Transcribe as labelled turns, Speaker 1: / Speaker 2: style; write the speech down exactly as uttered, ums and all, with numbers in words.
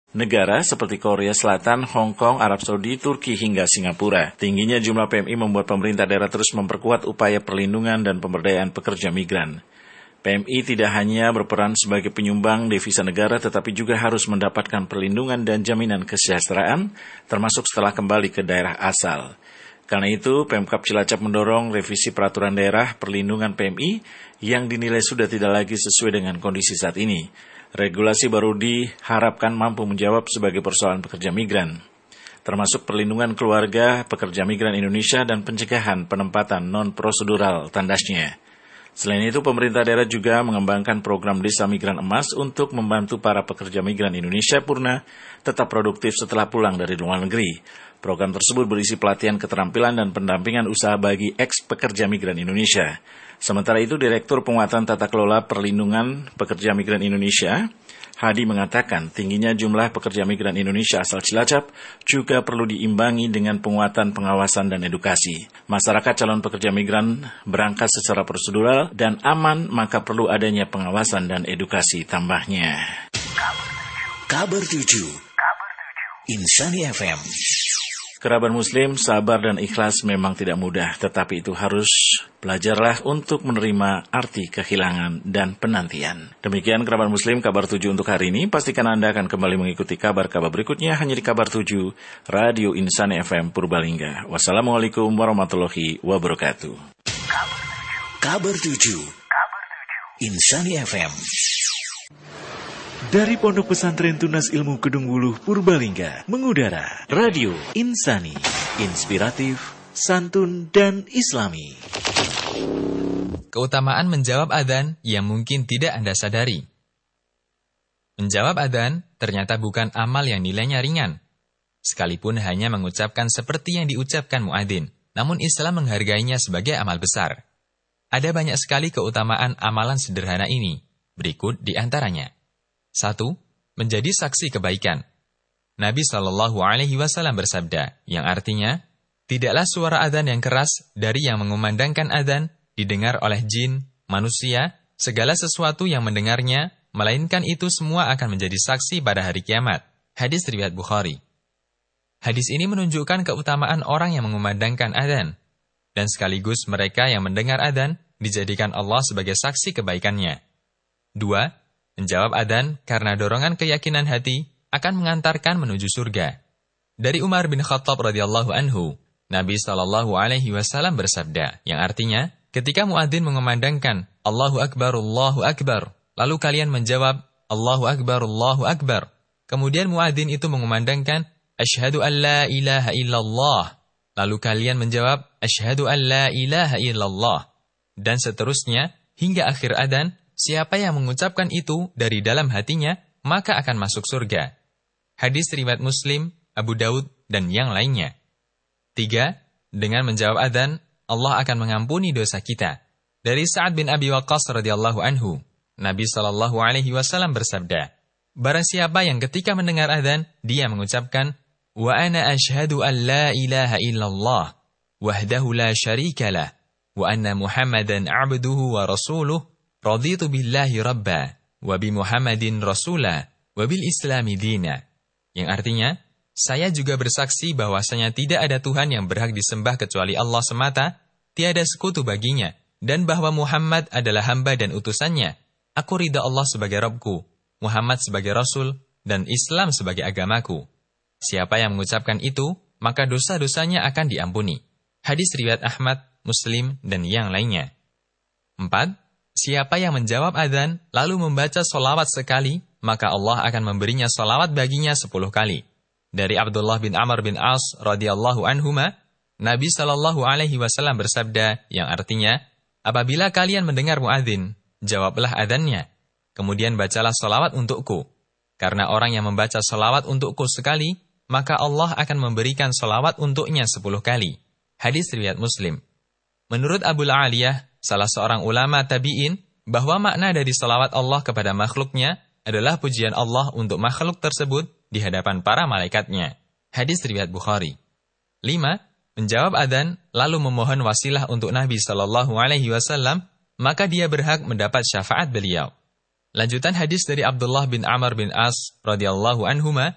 Speaker 1: negara seperti Korea Selatan, Hong Kong, Arab Saudi, Turki, hingga Singapura. Tingginya jumlah P M I membuat pemerintah daerah terus memperkuat upaya perlindungan dan pemberdayaan pekerja migran. P M I tidak hanya berperan sebagai penyumbang devisa negara, tetapi juga harus mendapatkan perlindungan dan jaminan kesejahteraan, termasuk setelah kembali ke daerah asal. Karena itu, Pemkab Cilacap mendorong revisi peraturan daerah perlindungan P M I yang dinilai sudah tidak lagi sesuai dengan kondisi saat ini. Regulasi baru diharapkan mampu menjawab sebagai persoalan pekerja migran, termasuk perlindungan keluarga pekerja migran Indonesia dan pencegahan penempatan non-prosedural tandasnya. Selain itu, pemerintah daerah juga mengembangkan program Desa Migran Emas untuk membantu para pekerja migran Indonesia purna tetap produktif setelah pulang dari luar negeri. Program tersebut berisi pelatihan keterampilan dan pendampingan usaha bagi eks-pekerja migran Indonesia. Sementara itu, Direktur Penguatan Tata Kelola Perlindungan Pekerja Migran Indonesia, Hadi, mengatakan tingginya jumlah pekerja migran Indonesia asal Cilacap juga perlu diimbangi dengan penguatan pengawasan dan edukasi. Masyarakat calon pekerja migran berangkat secara prosedural dan aman, maka perlu adanya pengawasan dan edukasi tambahnya.
Speaker 2: Kabar tujuh Insani F M.
Speaker 1: Kerabat Muslim, sabar dan ikhlas memang tidak mudah, tetapi itu harus belajarlah untuk menerima arti kehilangan dan penantian. Demikian kerabat Muslim, kabar tujuh untuk hari ini. Pastikan Anda akan kembali mengikuti kabar-kabar berikutnya hanya di kabar tujuh Radio Insani F M Purbalingga. Wassalamualaikum warahmatullahi wabarakatuh.
Speaker 2: Kabar tujuh Insani F M.
Speaker 3: Dari Pondok Pesantren Tunas Ilmu Kedung Wuluh Purbalingga, mengudara Radio Insani, inspiratif, santun, dan islami.
Speaker 4: Keutamaan menjawab adzan yang mungkin tidak Anda sadari. Menjawab adzan ternyata bukan amal yang nilainya ringan. Sekalipun hanya mengucapkan seperti yang diucapkan muadzin, namun Islam menghargainya sebagai amal besar. Ada banyak sekali keutamaan amalan sederhana ini. Berikut di antaranya. Satu, menjadi saksi kebaikan. Nabi shallallahu alaihi wasallam bersabda, yang artinya, tidaklah suara adzan yang keras dari yang mengumandangkan adzan didengar oleh jin, manusia, segala sesuatu yang mendengarnya, melainkan itu semua akan menjadi saksi pada hari kiamat. Hadis riwayat Bukhari. Hadis ini menunjukkan keutamaan orang yang mengumandangkan adzan, dan sekaligus mereka yang mendengar adzan dijadikan Allah sebagai saksi kebaikannya. Dua, menjawab adzan karena dorongan keyakinan hati akan mengantarkan menuju surga. Dari Umar bin Khattab radhiyallahu anhu, Nabi sallallahu alaihi wasallam bersabda, yang artinya, ketika muadzin mengumandangkan Allahu Akbar, Allahu Akbar, lalu kalian menjawab Allahu Akbar, Allahu Akbar. Kemudian muadzin itu mengumandangkan Asyhadu an la ilaha illallah. Lalu kalian menjawab Asyhadu an la ilaha illallah. Dan seterusnya hingga akhir adzan. Siapa yang mengucapkan itu dari dalam hatinya, maka akan masuk surga. Hadis riwayat Muslim, Abu Daud, dan yang lainnya. Tiga, dengan menjawab adzan, Allah akan mengampuni dosa kita. Dari Sa'ad bin Abi Waqqas radhiyallahu anhu, Nabi sallallahu alaihi wasallam bersabda, barang siapa yang ketika mendengar adzan, dia mengucapkan, Wa ana ashhadu an la ilaha illallah, wahdahu la syarikalah, wa anna Muhammadan abduhu wa rasuluh, Raditu billahi rabba, wa bi Muhammadin rasula, wa bil islami dina. Yang artinya, saya juga bersaksi bahwasanya tidak ada Tuhan yang berhak disembah kecuali Allah semata, tiada sekutu baginya, dan bahwa Muhammad adalah hamba dan utusannya. Aku ridha Allah sebagai Rabbku, Muhammad sebagai Rasul, dan Islam sebagai agamaku. Siapa yang mengucapkan itu, maka dosa-dosanya akan diampuni. Hadis riwayat Ahmad, Muslim, dan yang lainnya. Empat, siapa yang menjawab adzan lalu membaca sholawat sekali, maka Allah akan memberinya sholawat baginya sepuluh kali. Dari Abdullah bin Amr bin As radhiyallahu anhuma, Nabi sallallahu alaihi wasallam bersabda, yang artinya, apabila kalian mendengar muadzin, jawablah adzannya, kemudian bacalah sholawat untukku. Karena orang yang membaca sholawat untukku sekali, maka Allah akan memberikan sholawat untuknya sepuluh kali. Hadis riwayat Muslim. Menurut Abu Aliyah, salah seorang ulama tabi'in, bahwa makna dari salawat Allah kepada makhluknya adalah pujian Allah untuk makhluk tersebut di hadapan para malaikatnya. Hadis riwayat Bukhari. Lima, menjawab adzan lalu memohon wasilah untuk Nabi sallallahu alaihi wasallam, maka dia berhak mendapat syafaat beliau. Lanjutan hadis dari Abdullah bin Amr bin As radhiyallahu anhuma,